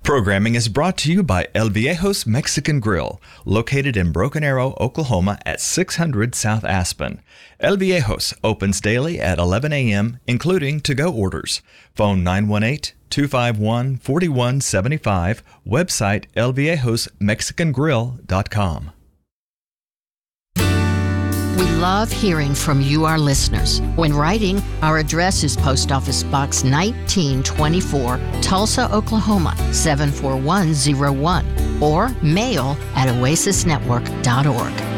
Programming is brought to you by El Viejo's Mexican Grill, located in Broken Arrow, Oklahoma at 600 South Aspen. El Viejo's opens daily at 11 a.m., including to-go orders. Phone 918-251-4175. Website elviejosmexicangrill.com. We love hearing from you, our listeners. When writing, our address is Post Office Box 1924, Tulsa, Oklahoma 74101, or mail@oasisnetwork.org.